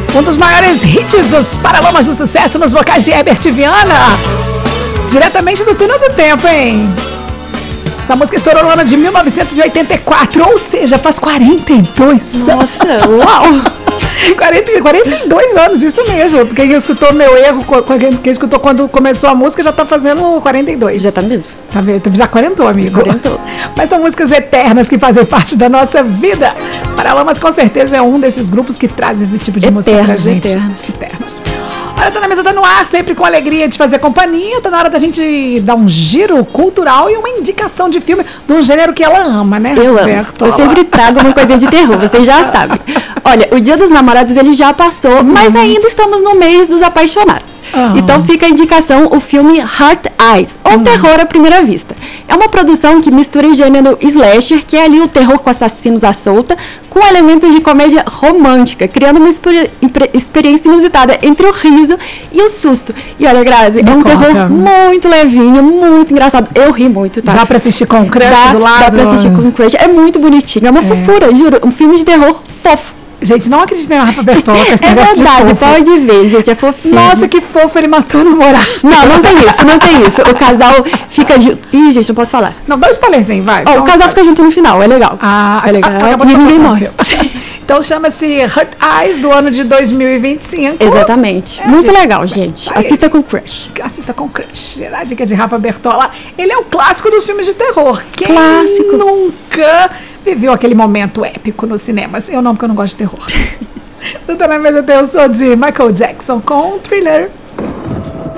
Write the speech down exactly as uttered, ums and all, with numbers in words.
Um dos maiores hits dos Paralamas do Sucesso nos vocais de Herbert Viana. Diretamente do Túnel do Tempo, hein? Essa música estourou no ano de mil novecentos e oitenta e quatro, ou seja, faz quarenta e dois anos. Nossa, uau! quarenta, quarenta e dois anos, isso mesmo. Quem escutou meu erro, quem escutou quando começou a música já tá fazendo quarenta e dois. Já tá mesmo. Tá vendo? Já quarentou, amigo. Quarentou. Mas são músicas eternas que fazem parte da nossa vida. Paralamas com certeza é um desses grupos que traz esse tipo de Eternos, música pra gente. eternos. Eternos. Olha, Tá na Mesa, tá no ar, sempre com alegria de fazer companhia. Tá na hora da gente dar um giro cultural e uma indicação de filme de um gênero que ela ama, né, Eu Roberto? amo. Eu sempre trago uma coisinha de terror, vocês já sabem. Olha, o Dia dos Namorados ele já passou, mas ainda estamos no mês dos apaixonados. Uhum. Então fica a indicação o filme Heart Eyes, ou Uhum. Terror à Primeira Vista. É uma produção que mistura o gênero slasher, que é ali o terror com assassinos à solta, com elementos de comédia romântica, criando uma experi- impre- experiência inusitada entre o riso e o susto. E olha, Grazi, é um conta. terror muito levinho, muito engraçado. Eu ri muito, tá? Dá pra assistir com o crush Dá, do lado? dá pra assistir com o crush. É muito bonitinho, é uma fofura, juro. Um filme de terror fofo. Gente, não acredito na Rafa Bertola com esse É negócio de verdade, fofo. pode ver, gente, é fofinho. Nossa, que fofo, ele matou o namorado. Não, não tem isso, não tem isso. O casal fica junto. Ih, gente, não posso falar. Não, dá um spoilerzinho, vai. Ó, Só o um casal fica junto no final, é legal. Ah, é legal. acabou de E ninguém falar morre. do filme. Então chama-se Heart Eyes, do ano de dois mil e vinte e cinco. Exatamente. É, Muito gente, legal, gente. aí- Assista com o crush. Assista com crush. A dica de Rafa Bertola. Ele é o clássico dos filmes de terror. Quem Clássico. nunca viveu aquele momento épico nos cinemas? Eu não, porque eu não gosto de terror. Então, na mesa tem o som de Michael Jackson com Thriller.